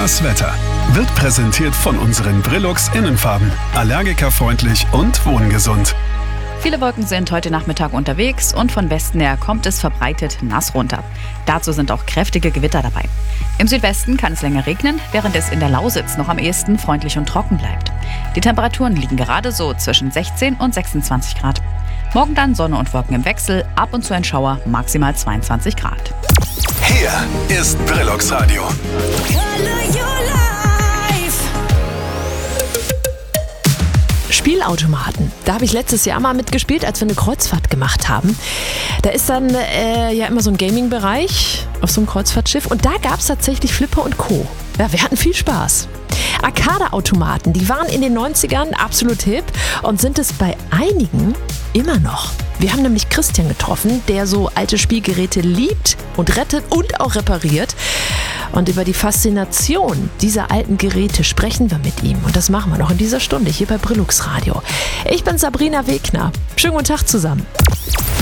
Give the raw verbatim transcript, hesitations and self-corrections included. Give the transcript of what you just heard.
Das Wetter wird präsentiert von unseren Brilux Innenfarben. Allergikerfreundlich und wohngesund. Viele Wolken sind heute Nachmittag unterwegs und von Westen her kommt es verbreitet nass runter. Dazu sind auch kräftige Gewitter dabei. Im Südwesten kann es länger regnen, während es in der Lausitz noch am ehesten freundlich und trocken bleibt. Die Temperaturen liegen gerade so zwischen sechzehn und sechsundzwanzig Grad. Morgen dann Sonne und Wolken im Wechsel, ab und zu ein Schauer, maximal zweiundzwanzig Grad. Hier ist Brilux Radio. Spielautomaten. Da habe ich letztes Jahr mal mitgespielt, als wir eine Kreuzfahrt gemacht haben. Da ist dann äh, ja immer so ein Gaming-Bereich auf so einem Kreuzfahrtschiff und da gab es tatsächlich Flipper und Co. Ja, wir hatten viel Spaß. Arcade-Automaten, die waren in den neunzigern absolut hip und sind es bei einigen immer noch. Wir haben nämlich Christian getroffen, der so alte Spielgeräte liebt und rettet und auch repariert. Und über die Faszination dieser alten Geräte sprechen wir mit ihm. Und das machen wir noch in dieser Stunde hier bei Brilux Radio. Ich bin Sabrina Wegner. Schönen guten Tag zusammen.